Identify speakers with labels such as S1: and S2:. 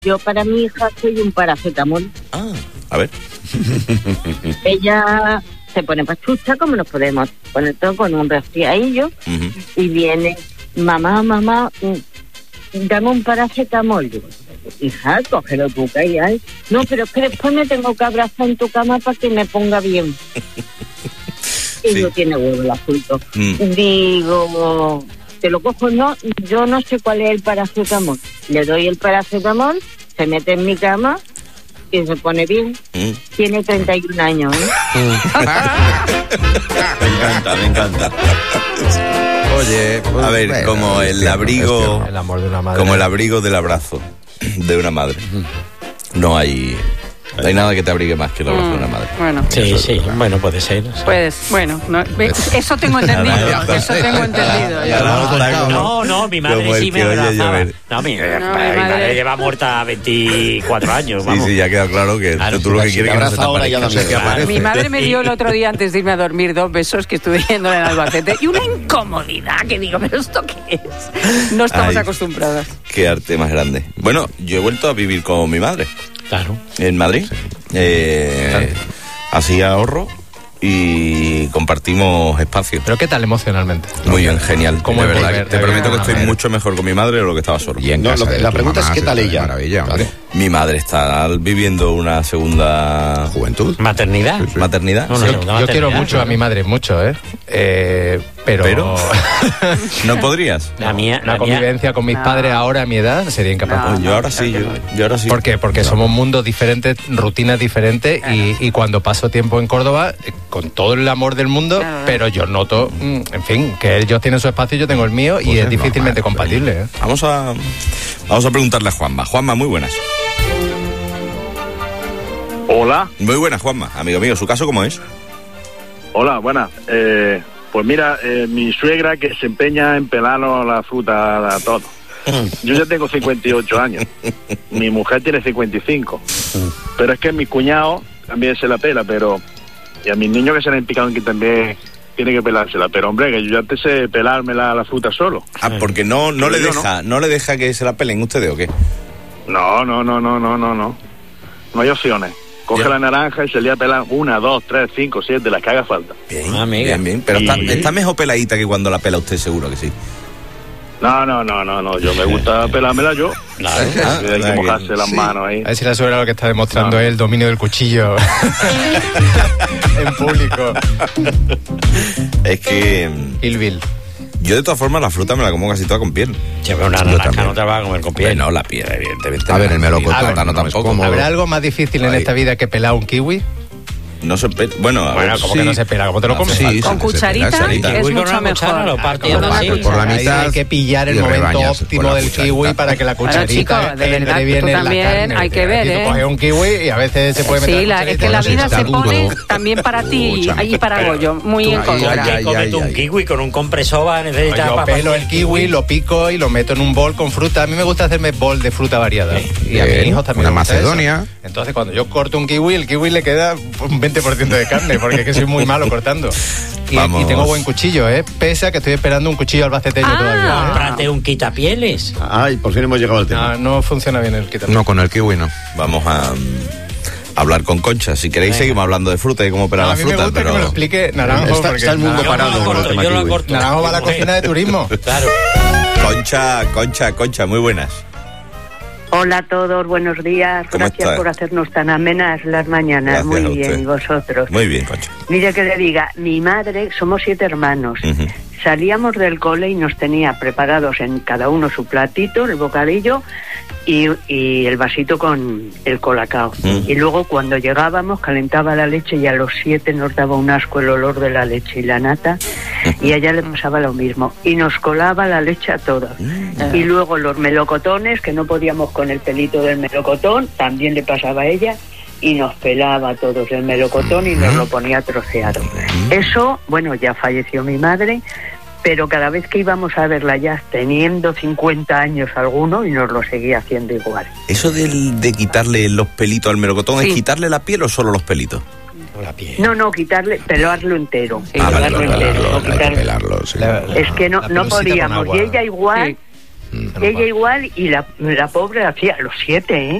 S1: Yo para mi hija soy un paracetamol.
S2: Ah, a ver.
S1: Ella se pone pachucha, como nos podemos poner todo con un resfriadillo, y viene, mamá, dame un paracetamol. Digo, hija, cógelo tú, que hay. No, pero es que después me tengo que abrazar en tu cama para que me ponga bien. Y no tiene huevo el asunto. Digo, te lo cojo, no, yo no sé cuál es el paracetamol. Le doy el paracetamol, se mete en mi cama y se pone bien. Tiene 31 años,
S2: Me encanta.
S3: Oye, pues,
S2: a ver, como el abrigo,
S3: el amor de una madre.
S2: como el abrigo del abrazo de una madre. No hay nada que te abrigue más que el abrazo de una madre.
S4: Bueno.
S5: Sí, bueno, puede ser.
S4: Eso tengo entendido.
S5: No, mi madre sí me abrazaba. No, mi madre lleva muerta 24 años. Vamos.
S2: Sí, ya queda claro que tú lo que quieres que no se te aparezca.
S4: Mi madre me dio el otro día, antes de irme a dormir, 2 besos que estuve yendo en Albacete y una incomodidad que digo, ¿pero esto qué es? No estamos acostumbradas.
S2: Qué arte más grande. Bueno, yo he vuelto a vivir con mi madre.
S5: Claro.
S2: En Madrid. Así ahorro y compartimos espacio.
S3: ¿Pero qué tal emocionalmente?
S2: Muy bien, genial.
S3: ¿Cómo
S2: de verdad,
S3: volver?
S2: te prometo que estoy mucho mejor con mi madre de lo que estaba solo.
S6: Y en casa la pregunta es ¿qué tal ella?
S3: Maravilla, hombre.
S2: Mi madre está viviendo una segunda
S6: juventud.
S5: ¿Maternidad?
S2: ¿Maternidad?
S5: No,
S3: Yo quiero mucho a mi madre, mucho, pero
S2: ¿no podrías?
S3: La convivencia con mis padres ahora a mi edad sería incapaz.
S2: Yo ahora sí.
S3: ¿Por qué? Porque somos mundos diferentes, rutinas diferentes, y cuando paso tiempo en Córdoba, con todo el amor del mundo, pero yo noto, en fin, que ellos tienen su espacio y yo tengo el mío, pues y es difícilmente compatible.
S2: Vamos a preguntarle a Juanma. Juanma, muy buenas.
S7: Hola.
S2: Muy buenas, Juanma. Amigo mío, ¿su caso cómo es?
S7: Hola, buenas. Pues mira, mi suegra que se empeña en pelarnos la fruta a todo. Yo ya tengo 58 años. Mi mujer tiene 55. Pero es que mi cuñado también se la pela, y a mis niños que se le han picado que también tiene que pelársela. Pero hombre, que yo ya te sé pelarme la fruta solo.
S2: Porque no le deja que se la pelen ustedes, ¿o qué?
S7: No. No hay opciones. Coge la naranja y se le va a pelar 1, 2, 3, 5, 7, las que haga falta.
S2: Bien. Pero está mejor peladita que cuando la pela usted, seguro que sí.
S7: No. Yo me gusta pelármela yo. Hay que mojarse las manos ahí.
S3: A ver si la suegra lo que está demostrando es el dominio del cuchillo en público.
S2: Es que...
S3: Kill Bill.
S2: Yo de todas formas la fruta me la como casi toda con piel.
S5: Pero una naranja no te la vas a comer con piel.
S2: No, la piel, evidentemente.
S6: A ver, el melocotón
S2: no tampoco.
S3: ¿Habrá algo más difícil en esta vida que pelar un kiwi?
S2: No se pela. Bueno,
S3: ¿cómo que no se pela? ¿Cómo te lo comes?
S4: Con cucharita es mucho mejor.
S3: Por la mitad hay que pillar el momento óptimo del kiwi para que la cucharita entre bien en la carne.
S4: Hay que ver,
S3: Tú coges un kiwi y a veces se puede meter
S4: es que la vida se pone también para ti y para Goyo, muy en contra.
S5: Cómete un kiwi con un compresor, necesitas...
S3: Yo pelo el kiwi, lo pico y lo meto en un bol con fruta. A mí me gusta hacerme bol de fruta variada. Y a mis hijos también.
S6: Una Macedonia.
S3: Entonces cuando yo corto un kiwi, el kiwi le queda un 20% de carne, porque es que soy muy malo cortando. Y tengo buen cuchillo, pese a que estoy esperando un cuchillo albaceteño todavía.
S5: Cómprate un quitapieles.
S6: Ay, por fin hemos llegado al tema.
S3: No funciona bien el quitapieles.
S6: No, con el kiwi no.
S2: Vamos a hablar con Concha. Si queréis seguimos hablando de fruta y cómo pelar la fruta.
S3: A mí me gusta que me lo explique Naranjo.
S6: Está el mundo parado.
S3: Naranjo va a la cocina de turismo.
S5: Claro.
S2: Concha, muy buenas.
S1: Hola a todos, buenos días. Gracias por hacernos tan amenas las mañanas. Muy bien, ¿y vosotros?
S2: Muy bien, Concha.
S1: Mire que le diga, mi madre, somos 7 hermanos. Salíamos del cole y nos tenía preparados en cada uno su platito, el bocadillo y el vasito con el colacao. Y luego cuando llegábamos calentaba la leche y a los 7 nos daba un asco el olor de la leche y la nata, y a ella le pasaba lo mismo y nos colaba la leche a todas. Y luego los melocotones, que no podíamos con el pelito del melocotón, también le pasaba a ella y nos pelaba a todos el melocotón y nos lo ponía troceado. Eso, bueno, ya falleció mi madre, pero cada vez que íbamos a verla ya teniendo 50 años alguno y nos lo seguía haciendo igual.
S2: ¿Eso de quitarle los pelitos al melocotón es quitarle la piel o solo los pelitos?
S5: La piel.
S1: No, pelarlo entero.
S2: Pelarlo entero.
S1: Es que no podíamos. Y ella igual... Ella igual, y la pobre hacía los 7, ¿eh?